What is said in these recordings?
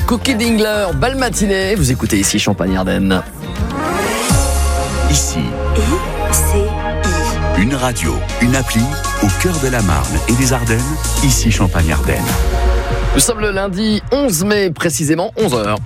Cookie Dingler, belle matinée. Vous écoutez ici Champagne-Ardenne. Ici, ICI. une radio, une appli au cœur de la Marne et des Ardennes. Ici Champagne-Ardenne. Nous sommes le lundi 11 mai, précisément 11h.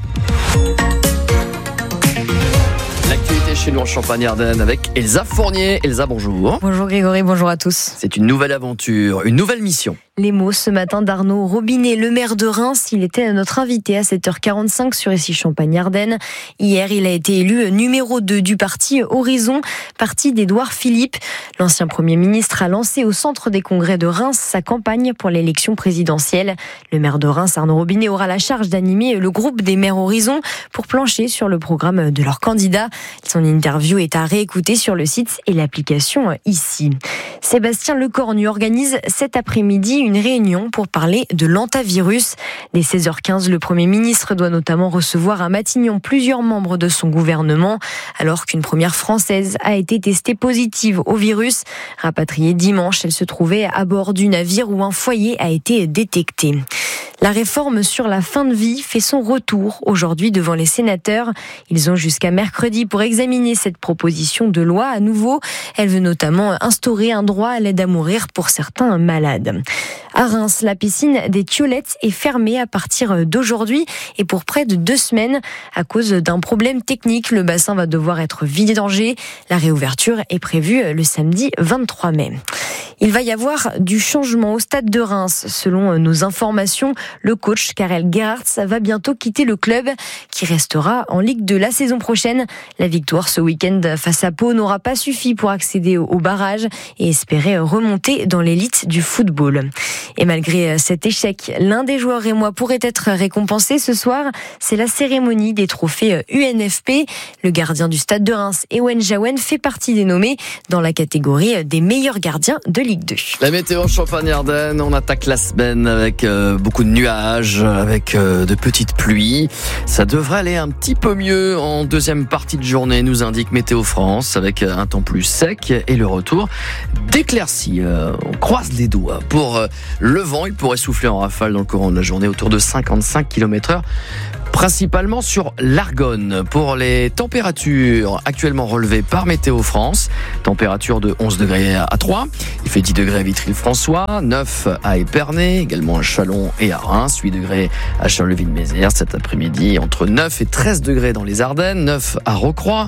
L'actualité chez nous en Champagne-Ardenne avec Elsa Fournier. Elsa, bonjour. Bonjour Grégory, bonjour à tous. C'est une nouvelle aventure, une nouvelle mission. Les mots ce matin d'Arnaud Robinet, le maire de Reims. Il était notre invité à 7h45 sur ici Champagne-Ardenne. Hier, il a été élu numéro 2 du parti Horizon, parti d'Édouard Philippe. L'ancien Premier ministre a lancé au centre des congrès de Reims sa campagne pour l'élection présidentielle. Le maire de Reims, Arnaud Robinet, aura la charge d'animer le groupe des maires Horizon pour plancher sur le programme de leurs candidats. Son interview est à réécouter sur le site et l'application ici. Sébastien Lecornu organise cet après-midi une réunion pour parler de l'hantavirus. Dès 16h15, le Premier ministre doit notamment recevoir à Matignon plusieurs membres de son gouvernement, alors qu'une première Française a été testée positive au virus. Rapatriée dimanche, elle se trouvait à bord du navire où un foyer a été détecté. La réforme sur la fin de vie fait son retour aujourd'hui devant les sénateurs. Ils ont jusqu'à mercredi pour examiner cette proposition de loi à nouveau. Elle veut notamment instaurer un droit à l'aide à mourir pour certains malades. À Reims, la piscine des Thiolettes est fermée à partir d'aujourd'hui et pour près de 2 semaines. À cause d'un problème technique, le bassin va devoir être vidangé. La réouverture est prévue le samedi 23 mai. Il va y avoir du changement au stade de Reims. Selon nos informations, le coach Karel Gerhardt va bientôt quitter le club qui restera en Ligue 2 la saison prochaine. La victoire ce week-end face à Pau n'aura pas suffi pour accéder au barrage et espérer remonter dans l'élite du football. Et malgré cet échec, l'un des joueurs rémois pourrait être récompensé ce soir. C'est la cérémonie des trophées UNFP. Le gardien du stade de Reims, Ewen Jawen, fait partie des nommés dans la catégorie des meilleurs gardiens de Ligue 2. La météo Champagne-Ardenne, on attaque la semaine avec beaucoup de nuages, avec de petites pluies. Ça devrait aller un petit peu mieux en deuxième partie de journée, nous indique Météo France, avec un temps plus sec et le retour d'éclaircies. On croise les doigts pour le vent. Il pourrait souffler en rafale dans le courant de la journée autour de 55 km/h. Principalement sur l'Argonne. Pour les températures actuellement relevées par Météo France, température de 11 degrés à Troyes, il fait 10 degrés à Vitry-le-François, 9 à Épernay, également à Châlons et à Reims, 8 degrés à Charleville-Mézières cet après-midi, entre 9 et 13 degrés dans les Ardennes, 9 à Rocroi,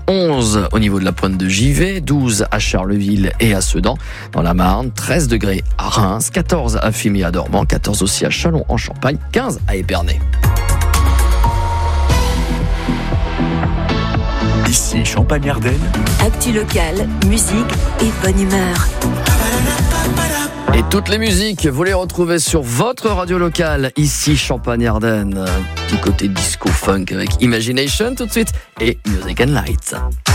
11 au niveau de la pointe de Givet, 12 à Charleville et à Sedan dans la Marne, 13 degrés à Reims, 14 à Fimie à Dormans, 14 aussi à Châlons en Champagne, 15 à Épernay. Ici Champagne-Ardenne. Actu locale, musique et bonne humeur. Et toutes les musiques, vous les retrouvez sur votre radio locale, ici Champagne-Ardenne. Petit côté disco-funk avec Imagination tout de suite et Music and Lights.